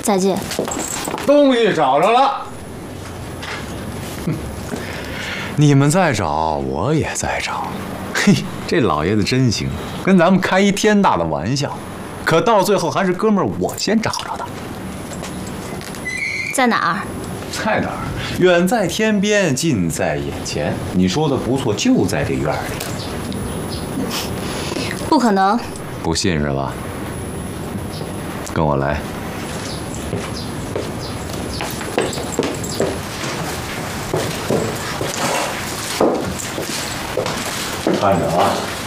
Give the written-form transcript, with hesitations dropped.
再见。 东西找着了。你们在找，我也在找。嘿，这老爷子真行，跟咱们开一天大的玩笑，可到最后还是哥们儿我先找着的。 在哪儿？ 在哪儿？远在天边，近在眼前。你说的不错，就在这院里。 不可能。 不信是吧？跟我来。看着啊。